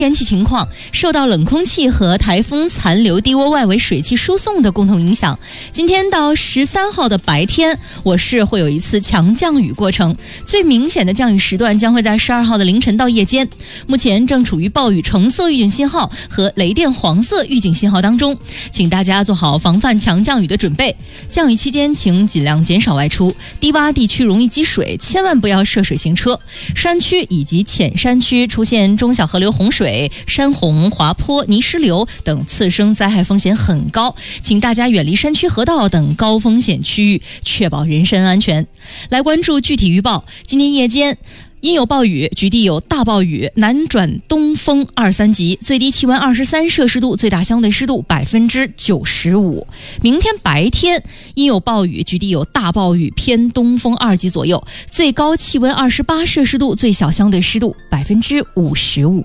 天气情况，受到冷空气和台风残留低涡外围水汽输送的共同影响，今天到13号的白天，我市会有一次强降雨过程，最明显的降雨时段将会在12号的凌晨到夜间。目前正处于暴雨橙色预警信号和雷电黄色预警信号当中，请大家做好防范强降雨的准备。降雨期间，请尽量减少外出，低洼地区容易积水，千万不要涉水行车。山区以及浅山区出现中小河流洪水、山洪、滑坡、泥石流等次生灾害风险很高，请大家远离山区河道等高风险区域，确保人身安全。来关注具体预报，今天夜间阴有暴雨，局地有大暴雨，南转东风2、3级，最低气温23摄氏度，最大相对湿度95%。明天白天阴有暴雨，局地有大暴雨，偏东风2级左右，最高气温28摄氏度，最小相对湿度55%。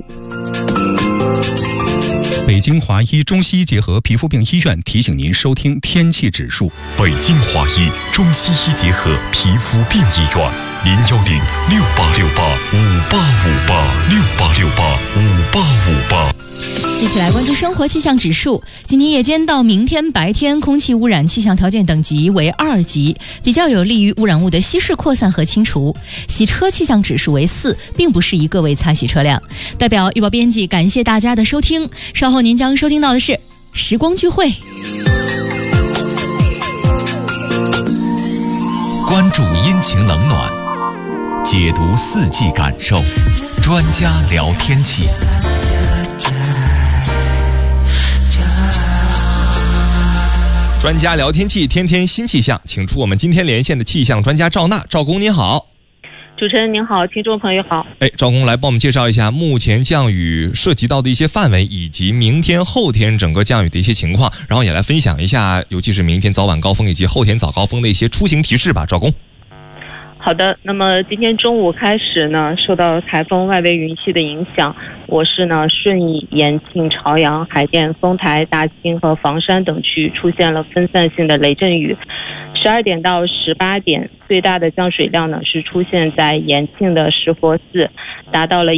北京华医中西医结合皮肤病医院提醒您收听天气指数。 北京华医中西医结合皮肤病医院，010-6868-5858，6868-5858。 一起来关注生活气象指数。今天夜间到明天白天，空气污染气象条件等级为2级，比较有利于污染物的稀释扩散和清除。洗车气象指数为4，并不适宜各位擦洗车辆。代表预报编辑感谢大家的收听，稍后您将收听到的是时光聚会。 关注阴晴冷暖，解读四季感受，专家聊天气。 专家聊天气，天天新气象，请出我们今天连线的气象专家赵娜。赵工您好。 主持人您好，听众朋友好。 赵工来帮我们介绍一下目前降雨涉及到的一些范围，以及明天后天整个降雨的一些情况，然后也来分享一下尤其是明天早晚高峰以及后天早高峰的一些出行提示吧。赵工。 好的，那么今天中午开始呢，受到台风外围云系的影响，我市呢顺义、延庆、朝阳、海淀、丰台、大兴和房山等区出现了分散性的雷阵雨。12点到18点，最大的降水量呢是出现在延庆的石佛寺，达到了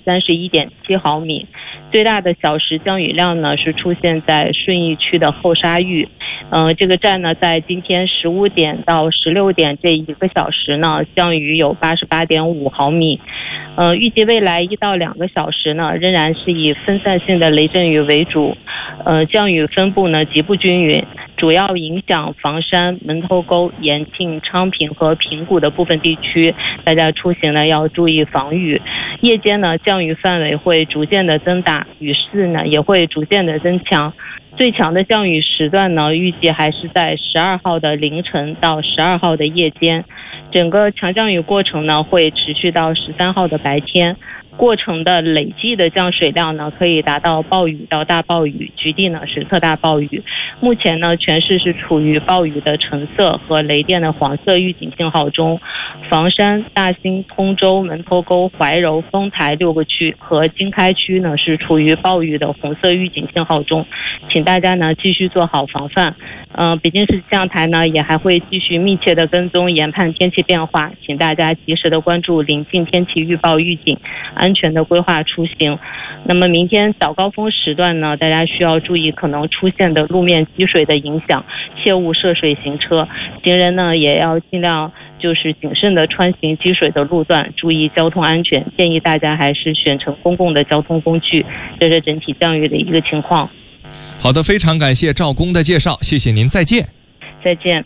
131.7毫米。最大的小时降雨量呢是出现在顺义区的后沙峪。这个站呢在今天15点到16点这1个小时呢降雨有88.5毫米。预计未来1到2个小时呢仍然是以分散性的雷阵雨为主，降雨分布呢极不均匀，主要影响房山、门头沟、延庆、昌平和平谷的部分地区，大家出行呢要注意防雨。夜间呢降雨范围会逐渐的增大，雨势呢也会逐渐的增强。最强的降雨时段呢预计还是在12号的凌晨到12号的夜间，整个强降雨过程呢会持续到13号的白天。过程的累计的降水量呢可以达到暴雨到大暴雨，局地呢是特大暴雨。目前呢全市是处于暴雨的橙色和雷电的黄色预警信号中，房山、大兴、通州、门头沟、怀柔、丰台6个区和经开区呢是处于暴雨的红色预警信号中，请大家呢继续做好防范。北京市气象台呢也还会继续密切的跟踪研判天气变化，请大家及时的关注临近天气预报预警，安全的规划出行。那么明天早高峰时段呢，大家需要注意可能出现的路面积水的影响，切勿涉水行车。行人呢也要尽量就是谨慎的穿行积水的路段，注意交通安全。建议大家还是选乘公共的交通工具。这是整体降雨的一个情况。 好的，非常感谢赵工的介绍，谢谢您，再见。 再见。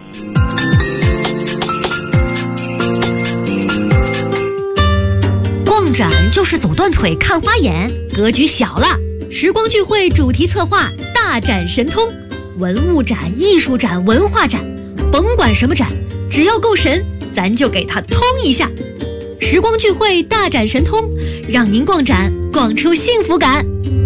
逛展就是走断腿看花眼，格局小了。时光聚会主题策划大展神通，文物展、艺术展、文化展，甭管什么展，只要够神，咱就给它通一下。时光聚会大展神通，让您逛展逛出幸福感。